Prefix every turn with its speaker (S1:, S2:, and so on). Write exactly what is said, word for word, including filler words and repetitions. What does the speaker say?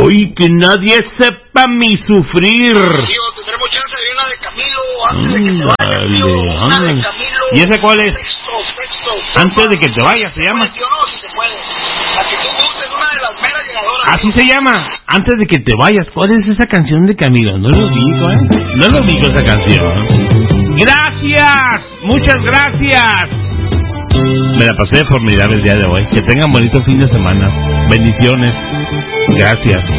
S1: Hoy que nadie sepa mi sufrir.
S2: Tío, tendremos chance de una de Camilo antes de que te vayas, tío. Una de Camilo.
S1: ¿Y esa cuál es?
S2: Sexto, sexto.
S1: Antes de que te vayas, se llama.
S2: Tío, no, si se puede. La que tú gustes, una de las meras llegadoras.
S1: Así se llama. Antes de que te vayas. ¿Cuál es esa canción de Camilo? No lo digo, ¿eh? No lo digo esa canción. Gracias. Muchas gracias. Me la pasé formidable el día de hoy. Que tengan bonito fin de semana. Bendiciones. Gracias.